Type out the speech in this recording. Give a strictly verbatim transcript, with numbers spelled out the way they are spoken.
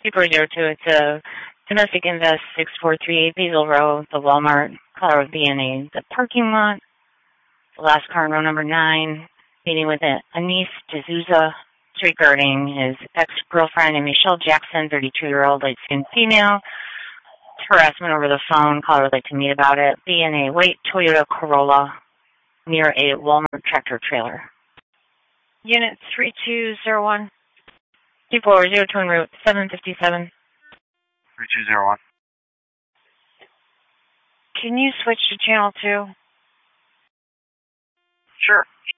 two four zero two, it's a domestic invest six four three eight Beazle Road, the Walmart, Colorado B N A. The parking lot, the last car in row number nine, meeting with Anise D'Souza regarding his ex-girlfriend and Michelle Jackson, thirty-two-year-old light-skinned female. Harassment over the phone. Caller would like to meet about it. B N A white Toyota Corolla near a Walmart tractor trailer. Unit three two zero one. two four zero two en route seven fifty-seven. three two zero one. Can you switch to channel two? Sure.